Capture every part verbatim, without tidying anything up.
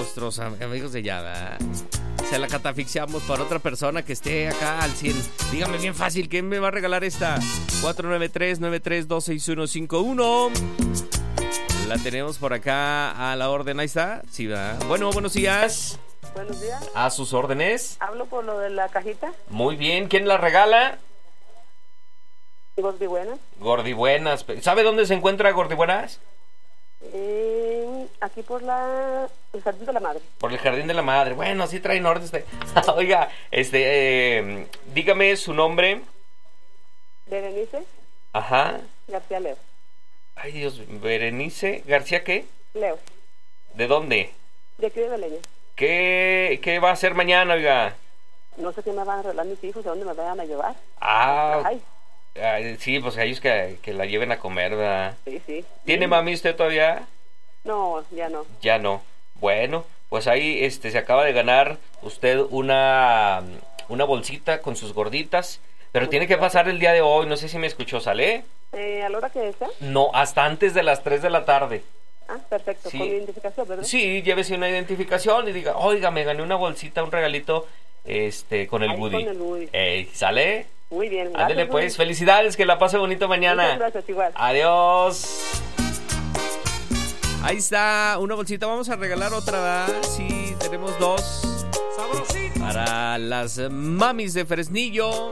nuestros amigos de allá, ¿verdad? Se la catafixiamos para otra persona que esté acá al cien. Dígame bien fácil, ¿quién me va a regalar esta? cuatro nueve tres, nueve tres dos, seis uno cinco uno. La tenemos por acá a la orden, ahí está. Sí, ¿verdad? Bueno, buenos días. Buenos días. A sus órdenes. Hablo por lo de la cajita. Muy bien, ¿quién la regala? Gordibuenas. Gordibuenas. ¿Sabe dónde se encuentra Gordibuenas? Eh, aquí por la el Jardín de la Madre. Por el Jardín de la Madre. Bueno, así trae norte. Este. Oiga, este, eh, dígame su nombre. Berenice. Ajá. García Leo. Ay, Dios, Berenice García, ¿qué? Leo. ¿De dónde? De aquí de Beleña. ¿Qué, qué va a hacer mañana, oiga? No sé qué me van a arreglar mis hijos, a dónde me vayan a llevar. Ah, Ay. Ay, sí, pues a ellos que, que la lleven a comer, ¿verdad? Sí, sí. ¿Tiene sí. mami usted todavía? No, ya no. Ya no. Bueno, pues ahí este se acaba de ganar usted una, una bolsita con sus gorditas, pero Muchas tiene que gracias. pasar el día de hoy, no sé si me escuchó, ¿sale? Eh, ¿A la hora que desea? No, hasta antes de las tres de la tarde. Ah, perfecto. Sí. Con mi identificación, ¿verdad? Sí, llévese una identificación y diga, oiga, me gané una bolsita, un regalito, este, con el Ahí Woody. con el Woody. Ey, ¿sale? Muy bien. Gracias, Ándele pues, Woody. felicidades, que la pase bonito mañana. Muchas gracias, igual. Adiós. Ahí está, una bolsita. Vamos a regalar otra, ¿verdad? Sí, tenemos dos. Para las mamis de Fresnillo.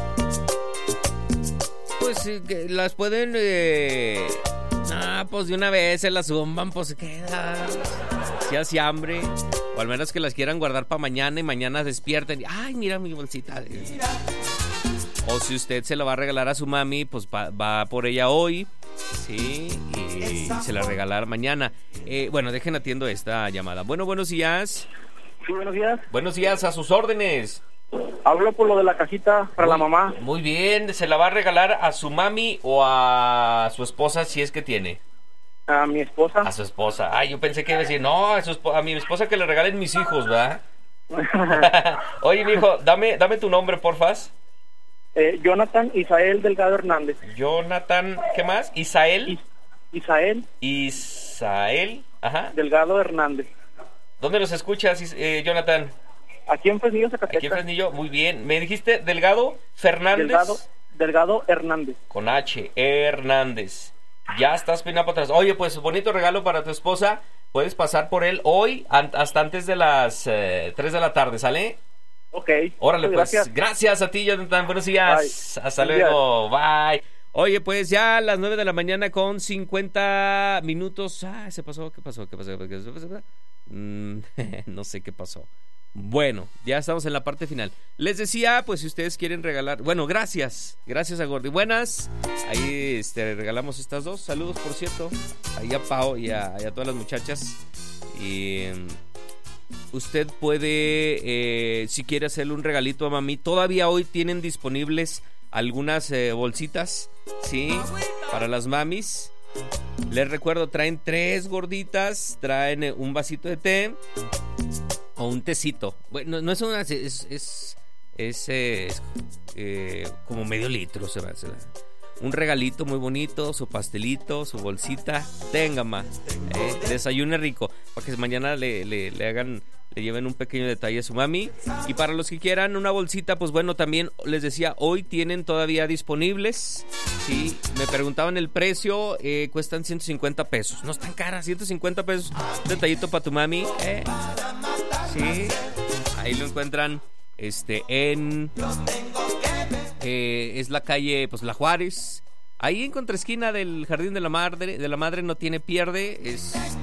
Pues eh, que las pueden... Eh... Ah, pues de una vez se las zumban, pues queda. Si hace hambre. O al menos que las quieran guardar para mañana y mañana despierten. Ay, mira mi bolsita. O si usted se la va a regalar a su mami, pues va, va por ella hoy. Sí, y se la regalar mañana. Eh, bueno, dejen atiendo esta llamada. Bueno, buenos días. Sí, buenos días. Buenos días, a sus órdenes. Hablo por lo de la cajita para muy, la mamá. Muy bien, ¿se la va a regalar a su mami o a su esposa si es que tiene? A mi esposa. A su esposa. Ay, yo pensé que iba a decir, no, a, su esp- a mi esposa que le regalen mis hijos, ¿verdad? Oye, mijo, dame, dame tu nombre, porfas. eh, Jonathan Isael Delgado Hernández. Jonathan, ¿qué más? Isael. Is- Isael Isael, ajá. Delgado Hernández. ¿Dónde los escuchas, Is- eh, Jonathan? Aquí en Fresnillo, Zacatecas. Aquí en Fresnillo, muy bien. ¿Me dijiste Delgado Fernández? Delgado, Delgado Hernández. Con H, Hernández. Ya estás peinado para atrás. Oye, pues bonito regalo para tu esposa. Puedes pasar por él hoy an- hasta antes de las eh, tres de la tarde, ¿sale? Ok. Órale, pues. Gracias. Gracias a ti, Jonathan. Buenos días. Bye. Hasta Buenos luego. Bye. Oye, pues ya a las nueve de la mañana con cincuenta minutos. Ah, se pasó. ¿Qué pasó? ¿Qué pasó? ¿Qué pasó? Mm, no sé qué pasó. Bueno, ya estamos en la parte final. Les decía, pues si ustedes quieren regalar... Bueno, gracias. Gracias a Gordi. Buenas. Ahí este, regalamos estas dos. Saludos, por cierto. Ahí a Pao y a, y a todas las muchachas. Y... Usted puede, eh, si quiere hacerle un regalito a mami, todavía hoy tienen disponibles algunas eh, bolsitas, ¿sí? Para las mamis. Les recuerdo, traen tres gorditas, traen eh, un vasito de té o un tecito. Bueno, no es una, es, es, es, es, eh, es eh, como medio litro, se va a hacer. Un regalito muy bonito, su pastelito, su bolsita. Tenga, ma. Eh, desayune rico. Para que mañana le, le, le hagan, le lleven un pequeño detalle a su mami. Y para los que quieran una bolsita, pues bueno, también les decía, hoy tienen todavía disponibles. Sí, me preguntaban el precio, eh, cuestan ciento cincuenta pesos. No es tan cara, ciento cincuenta pesos. Un detallito para tu mami. Eh. Sí, ahí lo encuentran este, en... Eh, es la calle, pues la Juárez. Ahí en contraesquina del Jardín de la Madre, de la Madre no tiene pierde. Es